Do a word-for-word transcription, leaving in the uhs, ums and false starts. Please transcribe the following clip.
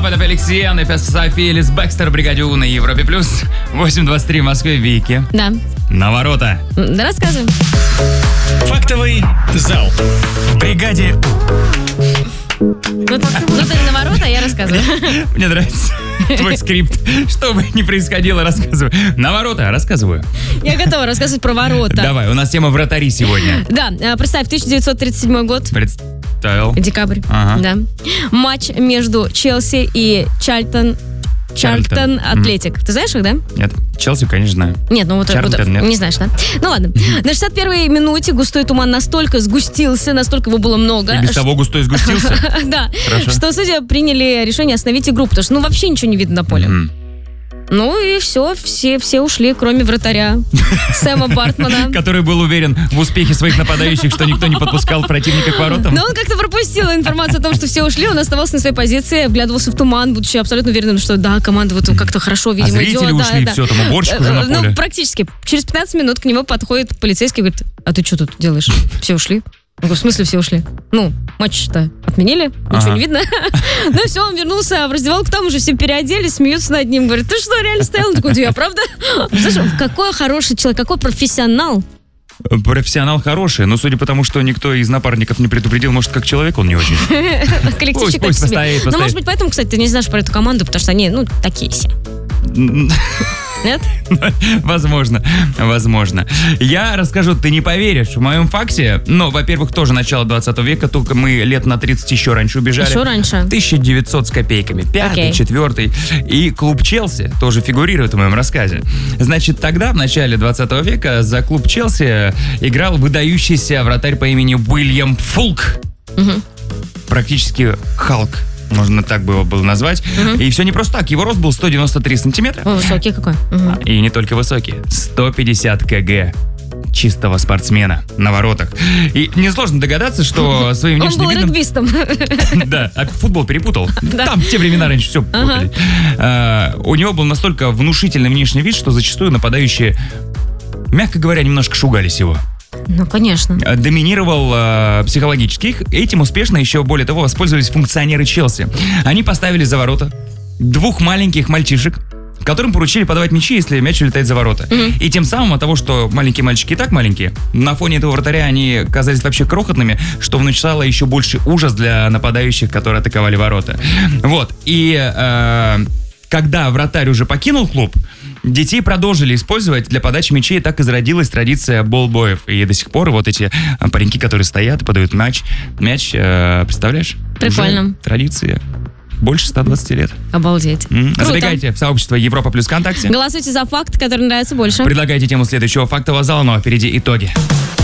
это Феликс Йен и София Элис Бекстер в бригаде У на Европе плюс. восемь двадцать три в Москве. Вики. Да. На ворота. Да, рассказывай. Фактовый зал. В бригаде Ну, ты, ну, ты на ворота, а я рассказываю. Мне нравится твой скрипт. Что бы ни происходило, рассказываю. На ворота рассказываю. Я готова рассказывать про ворота. Давай, у нас тема вратари сегодня. Да, представь, тысяча девятьсот тридцать седьмой год. Представил. Декабрь. Ага. Да. Матч между Челси и Чарльтон. Чарльтон Атлетик. Ты знаешь их, да? Нет, Челси, конечно, знаю. Нет, ну вот, Чарльтон, вот нет. не знаешь, да? Ну ладно. На шестьдесят первой минуте густой туман настолько сгустился, настолько его было много. И без того густой сгустился? Да. Хорошо. Что судьи приняли решение остановить игру, потому что ну вообще ничего не видно на поле. Ну и все, все, все ушли, кроме вратаря Сэма Бартмана. Который был уверен в успехе своих нападающих, что никто не подпускал противника к воротам. Но он как-то пропустил информацию о том, что все ушли, он оставался на своей позиции, вглядывался в туман, будучи абсолютно уверенным, что да, команда вот как-то хорошо, видимо, а зрители идет. ушли, да, все, да. там уборщик уже на поле. Ну, практически. Через пятнадцать минут к нему подходит полицейский и говорит: а ты что тут делаешь? Все ушли? Я говорю: в смысле все ушли? Ну, матч-то отменили, ничего Ага. не видно. Ну и все, он вернулся в раздевалку, там уже все переоделись, смеются над ним, говорят: ты что, реально стоял? Он такой: да я правда? Слушай, какой хороший человек, какой профессионал. Профессионал хороший, но судя по тому, что никто из напарников не предупредил, может, как человек он не очень. Коллективчик Пусть, так пусть себе. постоит, Ну, постоит. может быть, поэтому, кстати, ты не знаешь про эту команду, потому что они, ну, такие все. Нет? Возможно, возможно. Я расскажу, ты не поверишь, в моем факте, ну, во-первых, тоже начало двадцатого века, только мы лет на тридцать еще раньше убежали. Еще раньше. тысяча девятьсот с копейками. Пятый, Окей. четвертый. И клуб Челси тоже фигурирует в моем рассказе. Значит, тогда, в начале двадцатого века, за клуб Челси играл выдающийся вратарь по имени Уильям Фулк. Мгм. Практически Халк. Можно так бы его было назвать. Мгм. И все не просто так. Его рост был сто девяносто три сантиметра. Ой, высокий какой. Мгм. И не только высокий. сто пятьдесят килограмм чистого спортсмена на воротах. И несложно догадаться, что своим Он внешним был видом... регбистом. Да, а футбол перепутал. Да. Там в те времена раньше все Ага. путали. А, у него был настолько внушительный внешний вид, что зачастую нападающие, мягко говоря, немножко шугались его. Ну, конечно. А, Доминировал а, психологически. Их- Этим успешно еще, более того, воспользовались функционеры Челси. Они поставили за ворота двух маленьких мальчишек, которым поручили подавать мячи, если мяч улетает за ворота. Мгм. И тем самым от того, что маленькие мальчики и так маленькие, на фоне этого вратаря они казались вообще крохотными, что внушало еще больше ужас для нападающих, которые атаковали ворота. Вот. И э, когда вратарь уже покинул клуб, детей продолжили использовать для подачи мячей, так и зародилась традиция болбоев. И до сих пор вот эти э, пареньки, которые стоят и подают мяч, мяч, э, представляешь? Прикольно. Уже традиция. Больше ста двадцати лет. Обалдеть. М. Круто. Забегайте в сообщество Европа плюс ВКонтакте. Голосуйте за факт, который нравится больше. Предлагайте тему следующего фактового зала, но впереди итоги.